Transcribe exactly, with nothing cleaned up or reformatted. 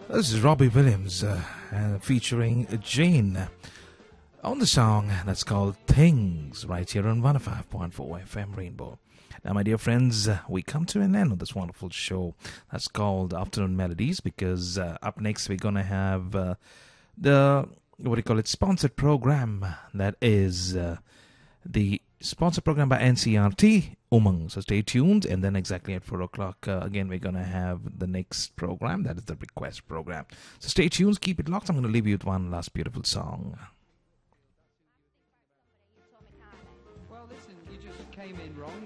This is Robbie Williams uh, uh, featuring Jane on the song that's called Things, right here on one oh five point four F M Rainbow. Now, my dear friends, uh, we come to an end of this wonderful show that's called Afternoon Melodies, because uh, up next we're going to have uh, the, what do you call it, sponsored program that is uh, the sponsored program by N C R T, Umang. So stay tuned, and then exactly at four o'clock, uh, again, we're going to have the next program, that is the request program. So stay tuned, keep it locked. I'm going to leave you with one last beautiful song. Well, listen, you just came in wrong.